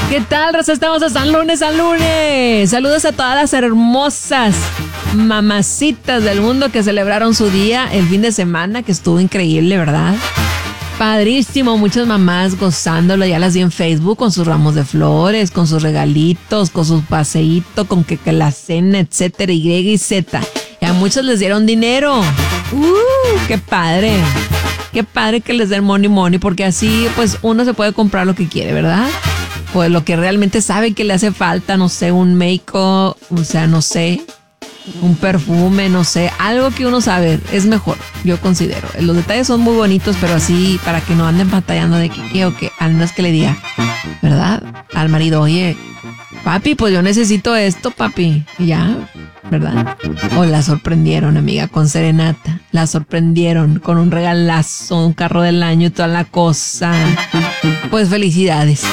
¿Qué tal, raza? Estamos hasta el lunes a lunes. Saludos a todas las hermosas mamacitas del mundo que celebraron su día el fin de semana, que estuvo increíble, ¿verdad? Padrísimo, muchas mamás gozándolo, ya las vi en Facebook con sus ramos de flores, con sus regalitos, con sus paseitos, con que la cena, etcétera, Y y Z. Y a muchos les dieron dinero. ¡Qué padre! Qué padre que les den money, porque así pues uno se puede comprar lo que quiere, ¿verdad? Pues lo que realmente sabe que le hace falta, no sé, un make-up, o sea, no sé, un perfume, no sé, algo que uno sabe es mejor, yo considero. Los detalles son muy bonitos, pero así para que no anden batallando de que qué o qué, al menos que le diga, ¿verdad? Al marido, oye, papi, pues yo necesito esto, papi, y ya, ¿verdad? O la sorprendieron, amiga, con serenata, la sorprendieron con un regalazo, un carro del año y toda la cosa. Pues felicidades.